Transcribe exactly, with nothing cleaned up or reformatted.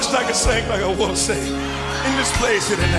wish I could sing like I want to sing in this place here tonight.